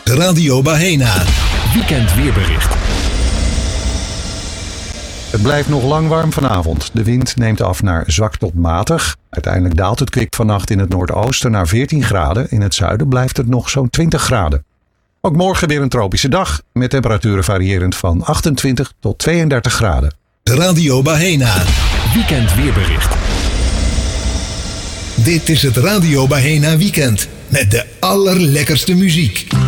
Radio Bahena. Weekend weerbericht. Het blijft nog lang warm vanavond. De wind neemt af naar zwak tot matig. Uiteindelijk daalt het kwik vannacht in het noordoosten naar 14 graden. In het zuiden blijft het nog zo'n 20 graden. Ook morgen weer een tropische dag. Met temperaturen variërend van 28 tot 32 graden. Radio Bahena. Weekend weerbericht. Dit is het Radio Bahena Weekend. Met de allerlekkerste muziek.